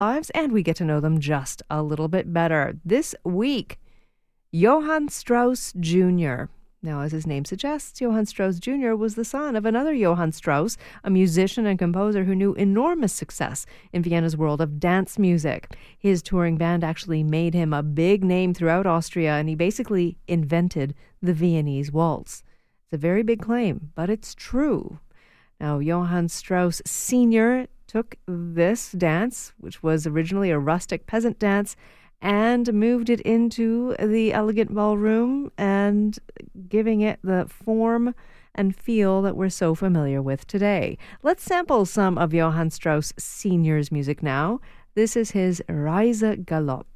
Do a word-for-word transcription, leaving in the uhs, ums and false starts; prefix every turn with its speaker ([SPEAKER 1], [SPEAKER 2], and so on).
[SPEAKER 1] lives, and we get to know them just a little bit better. This week, Johann Strauss Junior Now, as his name suggests, Johann Strauss Junior was the son of another Johann Strauss, a musician and composer who knew enormous success in Vienna's world of dance music. His touring band actually made him a big name throughout Austria, and he basically invented the Viennese waltz. It's a very big claim, but it's true. Now, Johann Strauss Senior took this dance, which was originally a rustic peasant dance, and moved it into the elegant ballroom and giving it the form and feel that we're so familiar with today. Let's sample some of Johann Strauss Senior's music now. This is his Reise Galopp.